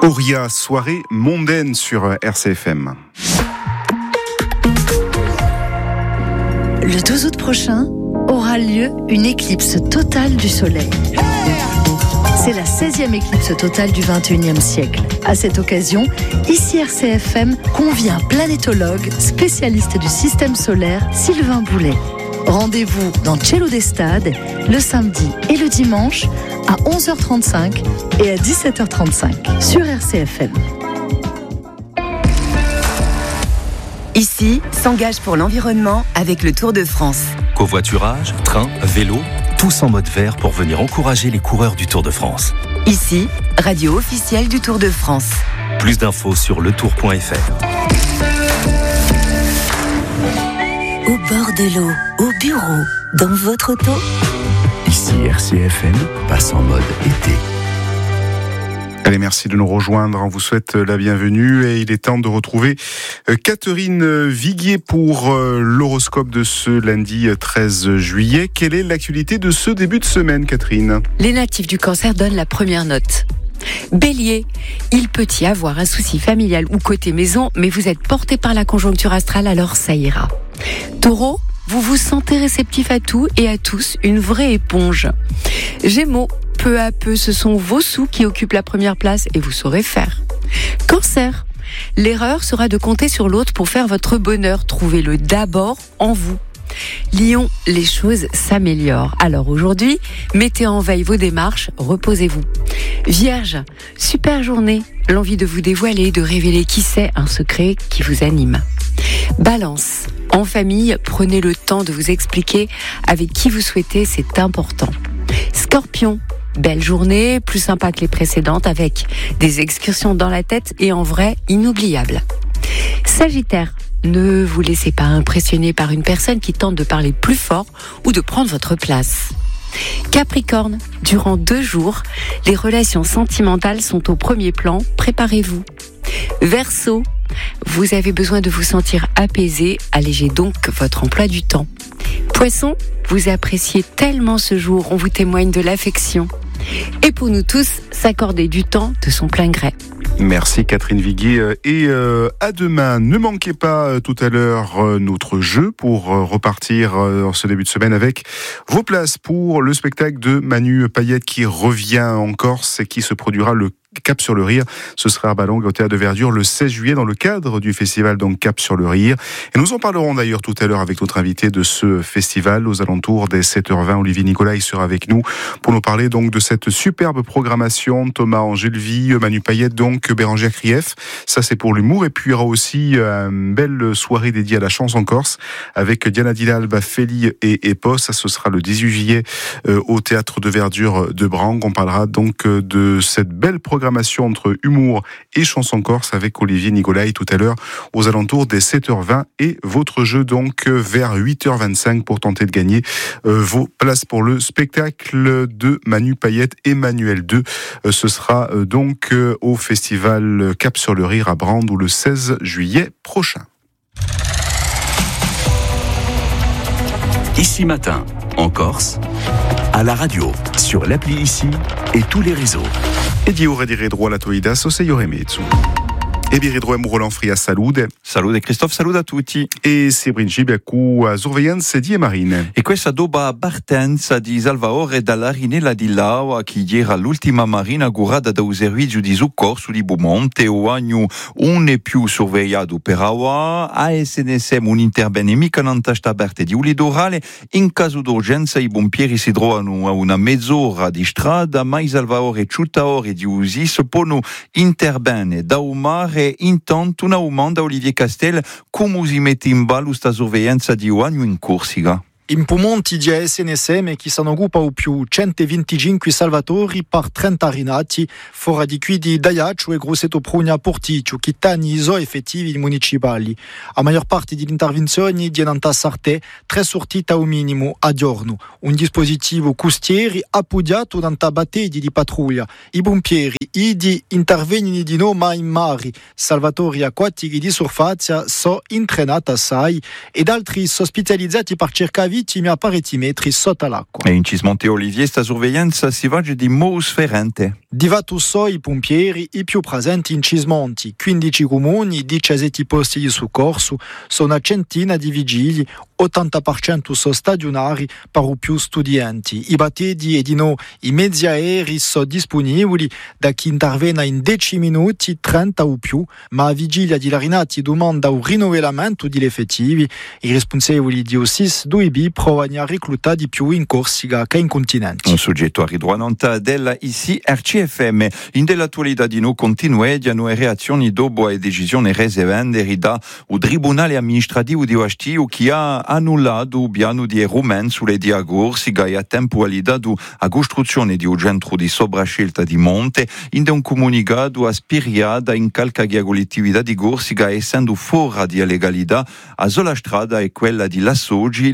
Auria, soirée mondaine sur RCFM. Le 12 août prochain aura lieu une éclipse totale du Soleil. C'est la 16e éclipse totale du 21e siècle. À cette occasion, ici RCFM convie un planétologue, spécialiste du système solaire, Sylvain Boulet. Rendez-vous dans Cielo des Stades le samedi et le dimanche à 11h35 et à 17h35 sur RCFM. Ici, s'engage pour l'environnement avec le Tour de France. Covoiturage, train, vélo, tous en mode vert pour venir encourager les coureurs du Tour de France. Ici, radio officielle du Tour de France. Plus d'infos sur letour.fr. Au bord de l'eau, au bureau, dans votre auto. Ici RCFM passe en mode été. Allez, merci de nous rejoindre. On vous souhaite la bienvenue et il est temps de retrouver Catherine Viguier pour l'horoscope de ce lundi 13 juillet. Quelle est l'actualité de ce début de semaine, Catherine ? Les natifs du Cancer donnent la première note. Bélier, il peut y avoir un souci familial ou côté maison, mais vous êtes porté par la conjoncture astrale, alors ça ira. Taureau, vous vous sentez réceptif à tout et à tous, une vraie éponge. Gémeaux, peu à peu, ce sont vos sous qui occupent la première place et vous saurez faire. Cancer, l'erreur sera de compter sur l'autre pour faire votre bonheur. Trouvez-le d'abord en vous. Lion, les choses s'améliorent. Alors aujourd'hui, mettez en veille vos démarches, reposez-vous. Vierge, super journée. L'envie de vous dévoiler, de révéler qui c'est, un secret qui vous anime. Balance, en famille, prenez le temps de vous expliquer avec qui vous souhaitez, c'est important. Scorpion, belle journée, plus sympa que les précédentes, avec des excursions dans la tête et en vrai inoubliables. Sagittaire, ne vous laissez pas impressionner par une personne qui tente de parler plus fort ou de prendre votre place. Capricorne, durant 2 jours, les relations sentimentales sont au premier plan, préparez-vous. Verseau, vous avez besoin de vous sentir apaisé, allégez donc votre emploi du temps. Poisson, vous appréciez tellement ce jour, on vous témoigne de l'affection. Et pour nous tous, s'accorder du temps de son plein gré. Merci Catherine Viguier et à demain. Ne manquez pas tout à l'heure notre jeu pour repartir en ce début de semaine avec vos places pour le spectacle de Manu Payette qui revient en Corse et qui se produira le Cap sur le Rire. Ce sera à Ballongue au Théâtre de Verdure le 16 juillet dans le cadre du festival donc Cap sur le Rire. Et nous en parlerons d'ailleurs tout à l'heure avec notre invité de ce festival aux alentours des 7h20. Olivier Nicolai sera avec nous pour nous parler donc de cette superbe programmation. Thomas Angelvi, Manu Payette donc, Bérangère Krief. Ça c'est pour l'humour. Et puis il y aura aussi une belle soirée dédiée à la chanson corse avec Diana Dilal, Bafeli et Epos. Ça ce sera le 18 juillet au Théâtre de Verdure de Brangue. On parlera donc de cette belle programmation entre humour et chanson corse avec Olivier Nicolai tout à l'heure aux alentours des 7h20 et votre jeu donc vers 8h25 pour tenter de gagner vos places pour le spectacle de Manu Payette Emmanuel II. Ce sera donc au festival Cap sur le Rire à Brandebourg le 16 juillet prochain. Ici matin, en Corse, à la radio, sur l'appli Ici et tous les réseaux. E di ore di Redro alla Toidas o 6:30. E vi ridroviamo Roland Fria, salute. Salute Christophe, salute a tutti. E si principia con la sorveglianza di Marine. E questa doba partenza di Salvatore dalla Rinella di Laua, che era l'ultima marina augurata da un servizio di soccorso di Beaumonte, o anno non è più sorvegliato per ora, a SNSM un intervenimento in testa aperta di un litorale, in caso d'urgenza i pompieri si trovano a una mezz'ora di strada, ma i Salvatore e 100 ore di usi si possono intervenire da un mare. Intanto una domanda a Olivier Castel, come si mette in ballo questa sorveglianza di un anno in Corsica? In Piemonte di SNSM che sono occupano più 125 salvatori per 30 rinati, fuori di qui di Daiaccio e Grosseto Prugna Porticcio, che hanno i suoi effettivi municipali. A maggior parte delle intervenzioni di Nantasarte, 3 sortite al minimo a giorno. Un dispositivo costieri appoggiato da battaglie di pattuglia. I pompieri, di intervengono di no ma in mare. Salvatori acquatici di surfazia sono intrenati assai ed altri ospitalizzati per cercare vittime a parecchi metri sotto l'acqua. E in Cismonte Olivier sta sorveglianza si va di modus ferente. Divato so i pompieri i più presenti in Cismonti, 15 comuni, 17 posti di soccorso, sono una centina di vigili, 80% sono stagionari per più studenti. I battedi e i mezzi aerei sono disponibili da chi interviene in 10 minuti, 30 o più, ma a vigilia di Larinati domanda un rinnovellamento degli effettivi. I responsabili di OSIS 2B provano a reclutare di più in Corsica che in continente. Un soggetto a ridroanante della ICI RCFM. In dell'attualità di noi continue le reazioni dopo le decisioni rese vendere da un tribunale amministrativo di Ostiu che ha annullato il piano di Rumen sulle di Corsica e a temporalità a costruzione di un centro di soprascelta di monte. In un comunicato a spiriata in calca che la collettività di Corsica essendo fuori di legalità a sola strada è quella di Lassogi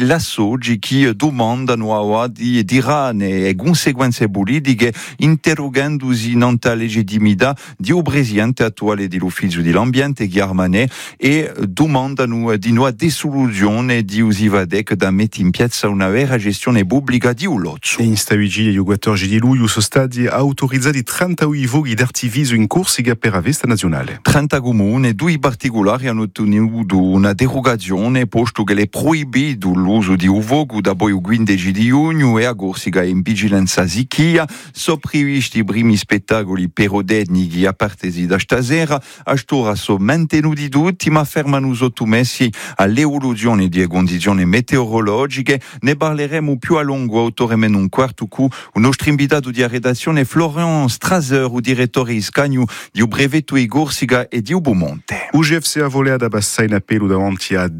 che domandano di dirane e conseguenze politiche interrogandosi non la legittimità di un presidente attuale dell'ufficio dell'ambiente Chiarmanè e domandano di una desoluzione di Usivadec da mettere in piazza una vera gestione pubblica di un lozzo. In sta vigilia, il 14 di luglio sono stati autorizzati 38 voghi d'artificio in Corsica per la festa nazionale. 30 comuni, 2 particolari hanno ottenuto una derogazione posto che le proibito l'uso di un vogo da poi il 15 di giugno e a Corsica in vigilanza sicchia. Sono previsti i primi spettacoli pirotecnici a partire da stasera. A stora sono mantenuti tutti ma fermano sottomessi all'evoluzione di condizioni meteorologiche. Ne parleremo più a lungo autoremeno un quarto cu. Un nostro invitato di redazione Florian Strasser, il direttore iscagno di un brevetto di Corsica e di Ubomonte. UGFC ha voleato abbassare in appello davanti a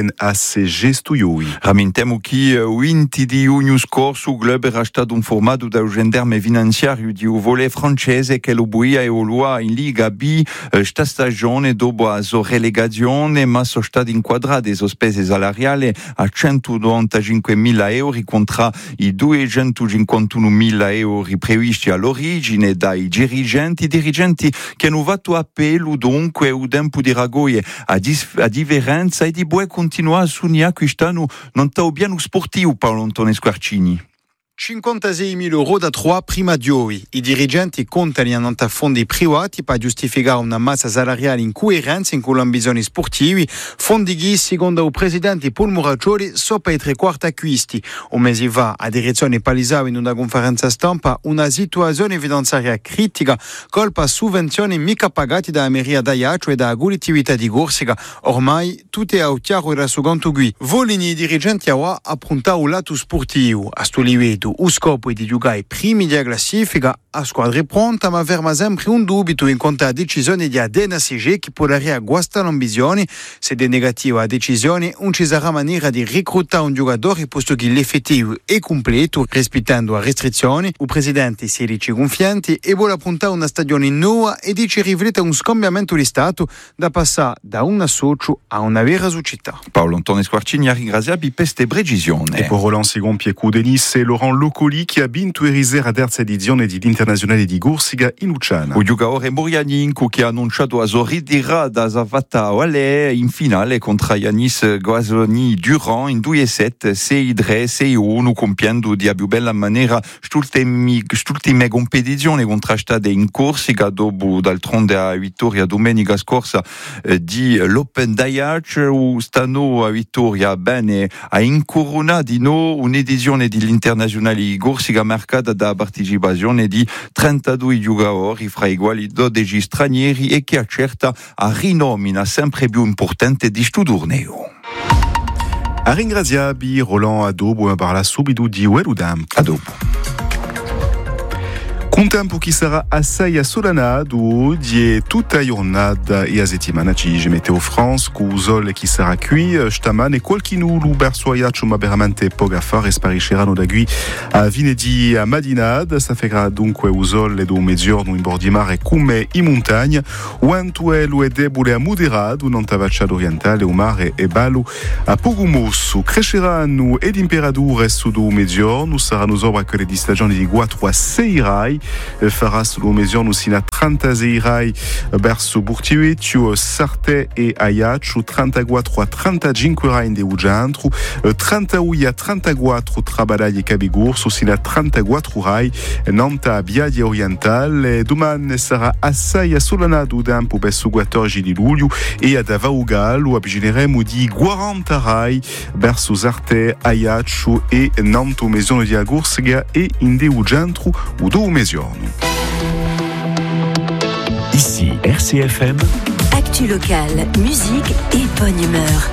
DNACG Stuioi. Rammentiamo che il 20 di giugno scorso il club era stato informato dal gendarme finanziario di un volley francese che lo buia e Olua in Liga B sta stagione dopo la sua relegazione, ma sono stati inquadrati le spese salariali a 195.000 euro contro i 251.000 euro previsti all'origine dai dirigenti che hanno fatto appello dunque il tempo di Ragoie a differenza e di poi continuare a sognare quest'anno non sta piano sportivo Paolo Antonio Squarcini. 56.000 euro da 3 prima di oggi. I dirigenti contano a fondi privati per giustificare una massa salariale in coerenza con le ambizioni sportive. Fondi che, secondo il presidente Paul Muraccioli, sono per i 3/4 acquisti. Un mese fa, la direzione palesava in una conferenza stampa una situazione finanziaria critica, colpa sovvenzioni mica pagate da Ameria d'Aiaccio e da collettività di Corsica. Ormai tutto è chiaro e secondo qui. Volini i dirigenti a appuntare il lato sportivo. A sto livello, lo scopo è di giocare primi della classifica, a squadra pronta, ma ferma sempre un dubito in quanto a decisione di DNACG che potrebbe guastare l'ambizione. Se è negativa la decisione, non ci sarà maniera di reclutare un giocatore posto che l'effettivo è completo, rispettando la restrizione. Il presidente si dice confiante e vuole puntare una stagione nuova e dice riflette un scambiamento di stato da passare da un associo a una vera società. Paolo Antonio Squarcini ha ringraziato per queste precisioni. E per Roland Segon Piecu Denis e Laurent Locoli che ha vinto la terza edizione dell'Internazionale di Corsica in Luciana. Il giocatore Morianinco che ha annunciato la sua ritirata fatta in finale contro Yanis Guasoni Durand in 2-7, 6-3, 6-1, compiendo di più bella maniera quest'ultima competizione contrastate in Corsica dopo d'altronde la vittoria domenica scorsa di l'Open d'Aiaccio. Stanno a vittoria bene a incorona di nuovo un'edizione dell'Internazionale di Corsica marcata da partecipazione di 32 giocatori, fra i quali 12 stranieri, e che accerta a rinomina sempre più importante di questo torneo. A ringraziabi Roland Adobo e parla subito di Weludam. A dopo. Contempo chi sarà assai assolanato di tutta la giornata e la settimana ci Meteo France con il sole che sarà qui stamane qualcuno verso Aiaccio ma veramente poco a fare sparisceranno da qui a venerdì a Madinad. Ça farà dunque il sole do mezzogiorno in bordi mare come in montagna, ventuelo e debole a moderato non tavacciato orientale o mare e ballo a poco mosso. Cresceranno ed imperature su do mezzogiorno, saranno sopra quelle di stagione di 4 a 6 rai faras lo mezion usina 30 zeirai berso burtiuetio Sarte e Aiaccio 34 a 35 rai de Uggiantru 38 a 34 trabalai e Cabigurs usina 34 rai Nanta Biadia Orientale domani sarà assai assolanado tempo verso 14 di luglio e ad Avaugal o abgineremo di 40 rai verso Sarte, Aiaccio e Nanto Mezione di Agorsega e Inde Uggiantru o do Mezione. Ici RCFM. Actu locale, musique et bonne humeur.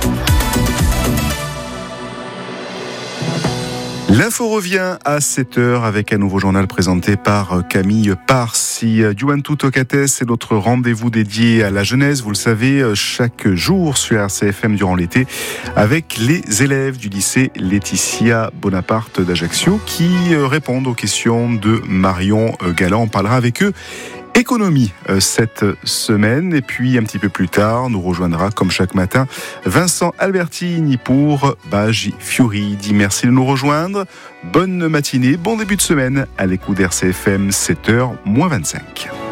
L'info revient à 7h avec un nouveau journal présenté par Camille Parsi. Juventud Tocates, c'est notre rendez-vous dédié à la jeunesse. Vous le savez, chaque jour sur RCFM durant l'été avec les élèves du lycée Laetitia Bonaparte d'Ajaccio qui répondent aux questions de Marion Galland. On parlera avec eux économie cette semaine, et puis un petit peu plus tard nous rejoindra comme chaque matin Vincent Albertini pour Bagi Fiori. Dit merci de nous rejoindre, bonne matinée, bon début de semaine à l'écoute d'RCFM 7h-25.